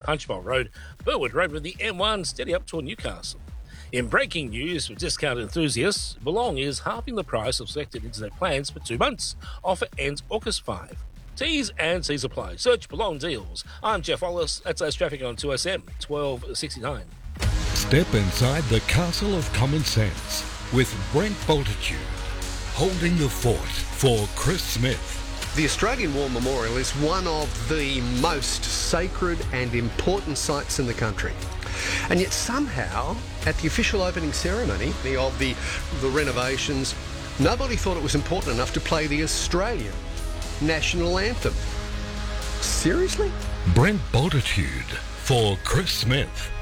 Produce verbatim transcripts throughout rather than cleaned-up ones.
Punchbowl Road, Burwood Road with the M one steady up toward Newcastle. In breaking news for discount enthusiasts, Belong is halving the price of selected internet plans for two months. Offer ends August fifth. T's and C's apply. Search Belong Deals. I'm Jeff Wallace. That's us traffic on two S M twelve sixty-nine. Step inside the castle of common sense with Brent Bultitude, holding the fort for Chris Smith. The Australian War Memorial is one of the most sacred and important sites in the country. And yet somehow, at the official opening ceremony of the, the renovations, nobody thought it was important enough to play the Australian national anthem. Seriously? Brent Bultitude for Chris Smith.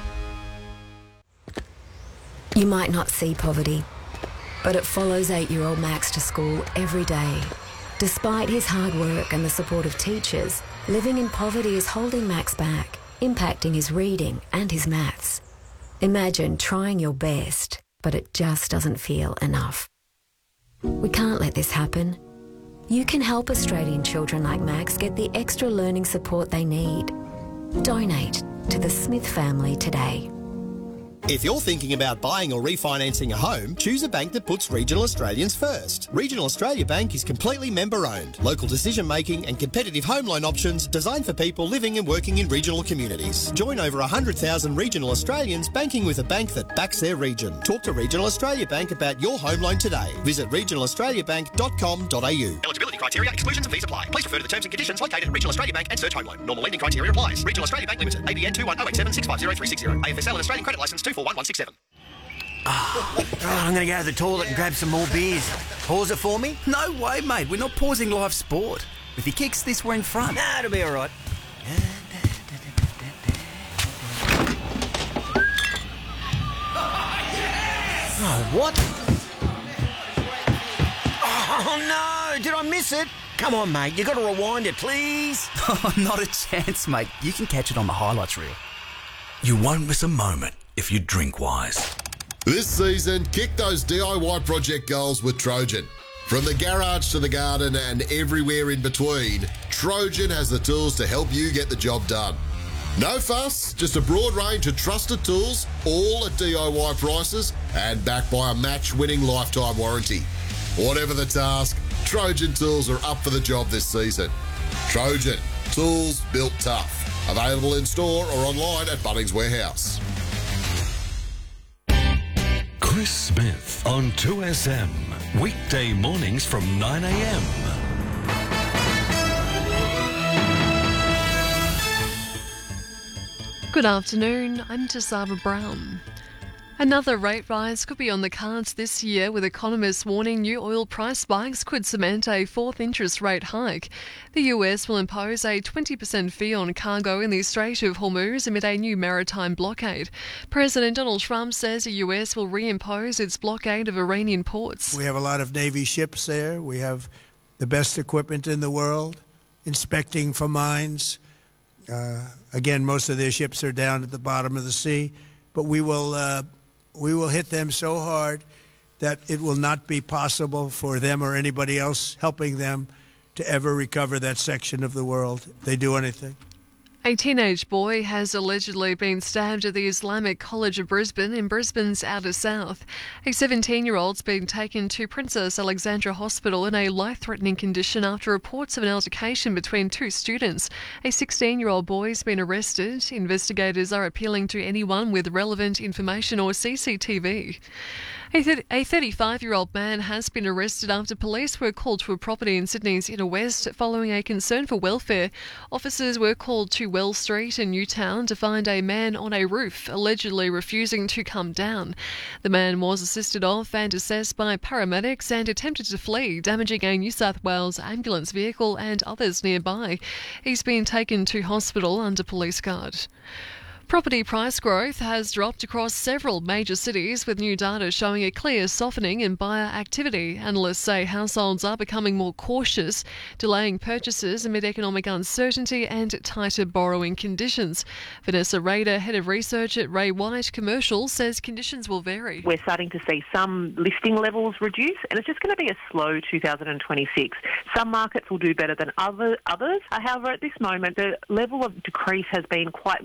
You might not see poverty, but it follows eight-year-old Max to school every day. Despite his hard work and the support of teachers, living in poverty is holding Max back, impacting his reading and his maths. Imagine trying your best, but it just doesn't feel enough. We can't let this happen. You can help Australian children like Max get the extra learning support they need. Donate to the Smith family today. If you're thinking about buying or refinancing a home, choose a bank that puts Regional Australians first. Regional Australia Bank is completely member-owned. Local decision-making and competitive home loan options designed for people living and working in regional communities. Join over one hundred thousand regional Australians banking with a bank that backs their region. Talk to Regional Australia Bank about your home loan today. Visit regional australia bank dot com dot a u. Eligibility criteria, exclusions and fees apply. Please refer to the terms and conditions located at Regional Australia Bank and search home loan. Normal lending criteria applies. Regional Australia Bank Limited. A B N two one zero eight seven six five zero three six zero. A F S L and Australian Credit Licence two four one one six seven. Oh, I'm going to go to the toilet and grab some more beers. Pause it for me? No way, mate. We're not pausing live sport. If he kicks this, we're in front. Nah, it'll be all right. Oh, what? Oh, no. Did I miss it? Come on, mate. You got to rewind it, please. Oh, not a chance, mate. You can catch it on the highlights reel. You won't miss a moment if you drink wise. This season, kick those D I Y project goals with Trojan. From the garage to the garden and everywhere in between, Trojan has the tools to help you get the job done. No fuss, just a broad range of trusted tools, all at D I Y prices and backed by a match-winning lifetime warranty. Whatever the task, Trojan tools are up for the job this season. Trojan, tools built tough. Available in store or online at Bunnings Warehouse. Chris Smith on two S M, weekday mornings from nine a m. Good afternoon, I'm Tasava Brown. Another rate rise could be on the cards this year, with economists warning new oil price spikes could cement a fourth interest rate hike. The U S will impose a twenty percent fee on cargo in the Strait of Hormuz amid a new maritime blockade. President Donald Trump says the U S will reimpose its blockade of Iranian ports. We have a lot of Navy ships there. We have the best equipment in the world, inspecting for mines. Uh, again, most of their ships are down at the bottom of the sea, but we will... Uh, We will hit them so hard that it will not be possible for them or anybody else helping them to ever recover that section of the world if they do anything. A teenage boy has allegedly been stabbed at the Islamic College of Brisbane in Brisbane's outer south. A seventeen-year-old's been taken to Princess Alexandra Hospital in a life-threatening condition after reports of an altercation between two students. A sixteen-year-old boy's been arrested. Investigators are appealing to anyone with relevant information or C C T V. A thirty-five-year-old man has been arrested after police were called to a property in Sydney's inner west following a concern for welfare. Officers were called to Well Street in Newtown to find a man on a roof, allegedly refusing to come down. The man was assisted off and assessed by paramedics and attempted to flee, damaging a New South Wales ambulance vehicle and others nearby. He's been taken to hospital under police guard. Property price growth has dropped across several major cities, with new data showing a clear softening in buyer activity. Analysts say households are becoming more cautious, delaying purchases amid economic uncertainty and tighter borrowing conditions. Vanessa Rader, head of research at Ray White Commercial, says conditions will vary. We're starting to see some listing levels reduce, and it's just going to be a slow two thousand twenty-six. Some markets will do better than other, others. However, at this moment, the level of decrease has been quite